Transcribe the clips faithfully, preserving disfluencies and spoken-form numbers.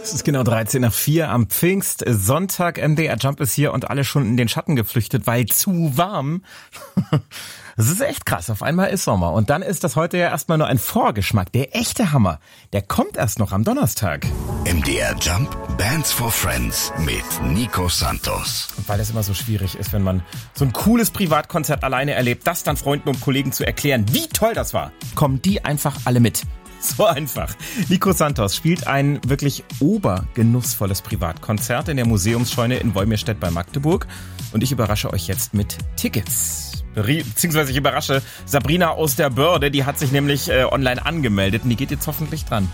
Es ist genau dreizehn nach vier am Pfingstsonntag. M D R Jump ist hier und alle schon in den Schatten geflüchtet, weil zu warm. Das ist echt krass. Auf einmal ist Sommer. Und dann ist das heute ja erstmal nur ein Vorgeschmack. Der echte Hammer, der kommt erst noch am Donnerstag. M D R Jump Bands for Friends mit Nico Santos. Und weil es immer so schwierig ist, wenn man so ein cooles Privatkonzert alleine erlebt, das dann Freunden und Kollegen zu erklären, wie toll das war, kommen die einfach alle mit. So einfach. Nico Santos spielt ein wirklich obergenussvolles Privatkonzert in der Museumsscheune in Wolmirstedt bei Magdeburg. Und ich überrasche euch jetzt mit Tickets. Beziehungsweise ich überrasche Sabrina aus der Börde, die hat sich nämlich äh, online angemeldet und die geht jetzt hoffentlich dran.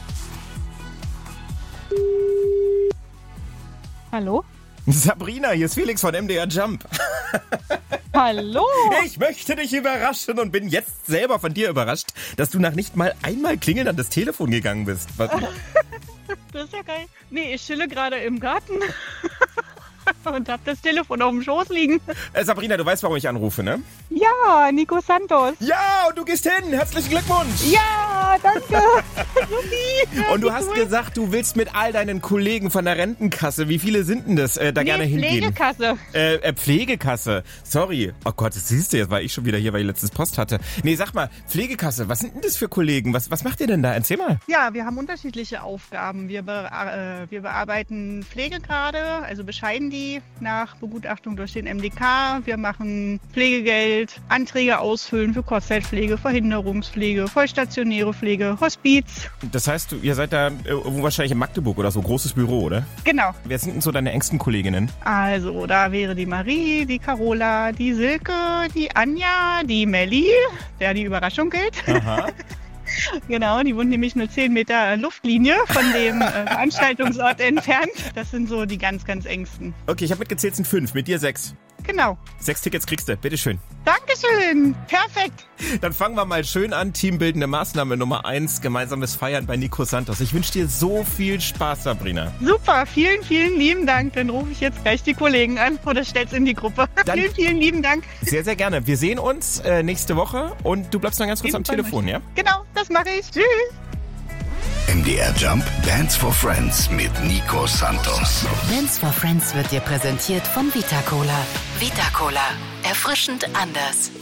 Hallo? Sabrina, hier ist Felix von M D R Jump. Hallo? Ich möchte dich überraschen und bin jetzt selber von dir überrascht, dass du nach nicht mal einmal klingeln an das Telefon gegangen bist. Was? Das ist ja geil. Nee, ich chille gerade im Garten und hab das Telefon auf dem Schoß liegen. Äh, Sabrina, du weißt, warum ich anrufe, ne? Ja, Nico Santos. Ja, und du gehst hin. Herzlichen Glückwunsch. Ja, danke. Supi. Und du hast cool. gesagt, du willst mit all deinen Kollegen von der Rentenkasse, wie viele sind denn das, äh, da nee, gerne hingehen? Pflegekasse. Äh, äh, Pflegekasse. Sorry. Oh Gott, das siehst du, jetzt war ich schon wieder hier, weil ich letztes Post hatte. Nee, sag mal, Pflegekasse, was sind denn das für Kollegen? Was, was macht ihr denn da? Erzähl mal. Ja, wir haben unterschiedliche Aufgaben. Wir, be äh, wir bearbeiten Pflegegrade, also bescheiden die nach Begutachtung durch den M D K. Wir machen Pflegegeld, Anträge ausfüllen für Kurzzeitpflege, Verhinderungspflege, vollstationäre Pflege, Hospiz. Das heißt, ihr seid da irgendwo wahrscheinlich in Magdeburg oder so, großes Büro, oder? Genau. Wer sind denn so deine engsten Kolleginnen? Also, da wäre die Marie, die Carola, die Silke, die Anja, die Melli, der die Überraschung gilt. Aha. Genau, die wohnt nämlich nur zehn Meter Luftlinie von dem äh, Veranstaltungsort entfernt. Das sind so die ganz, ganz engsten. Okay, ich habe mitgezählt, sind fünf, mit dir sechs. Genau. Sechs Tickets kriegst du, bitteschön. Dankeschön, perfekt. Dann fangen wir mal schön an. Teambildende Maßnahme Nummer eins, gemeinsames Feiern bei Nico Santos. Ich wünsche dir so viel Spaß, Sabrina. Super, vielen, vielen lieben Dank. Dann rufe ich jetzt gleich die Kollegen an oder stell's in die Gruppe. Dann vielen, vielen lieben Dank. Sehr, sehr gerne. Wir sehen uns äh, nächste Woche und du bleibst noch ganz kurz am Telefon, ja? Genau, das mache ich. Tschüss. M D R Jump Bands for Friends mit Nico Santos. Bands for Friends wird dir präsentiert von Vita Cola. Vita Cola. Erfrischend anders.